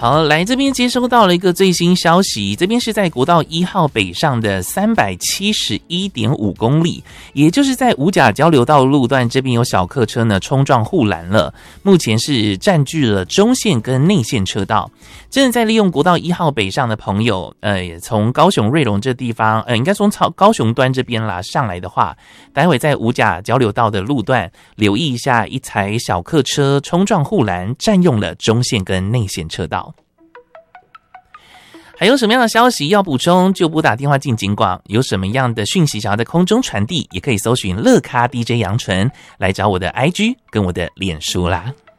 好，来这边接收到了一个最新消息，这边是在国道1号北上的371.5公里，也就是在五甲交流道路段这边有小客车呢冲撞护栏了，目前是占据了中线跟内线车道。真的在利用国道1号北上的朋友，从高雄瑞隆这地方，应该从高雄端这边啦上来的话，待会在五甲交流道的路段留意一下，一台小客车冲撞护栏，占用了中线跟内线车道。还有什么样的消息要补充，就拨打电话进警广。有什么样的讯息想要在空中传递，也可以搜寻乐咖 DJ 杨纯来找我的 IG 跟我的脸书啦。